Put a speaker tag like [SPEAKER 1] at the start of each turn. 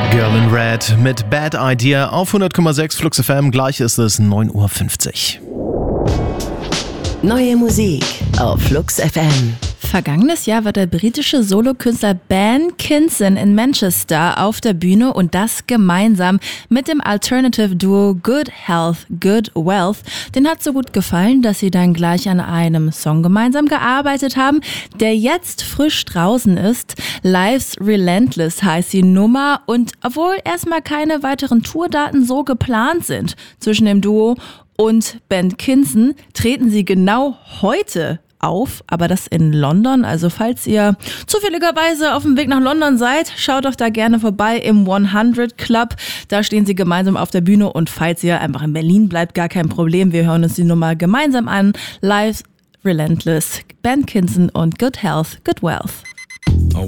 [SPEAKER 1] Girl in Red mit Bad Idea auf 100,6 Flux FM. Gleich ist es 9:50 Uhr.
[SPEAKER 2] Neue Musik auf Flux FM.
[SPEAKER 3] Vergangenes Jahr war der britische Solokünstler Ben Kinson in Manchester auf der Bühne und das gemeinsam mit dem Alternative-Duo Good Health, Good Wealth. Den hat so gut gefallen, dass sie dann gleich an einem Song gemeinsam gearbeitet haben, der jetzt frisch draußen ist. Life's Relentless heißt die Nummer und obwohl erstmal keine weiteren Tourdaten so geplant sind zwischen dem Duo und Ben Kinson, treten sie genau heute auf, aber das in London. Also falls ihr zufälligerweise auf dem Weg nach London seid, schaut doch da gerne vorbei im 100 Club. Da stehen sie gemeinsam auf der Bühne und falls ihr einfach in Berlin bleibt, gar kein Problem. Wir hören uns die Nummer gemeinsam an. Life's Relentless, Ben Kinson und Good Health, Good Wealth.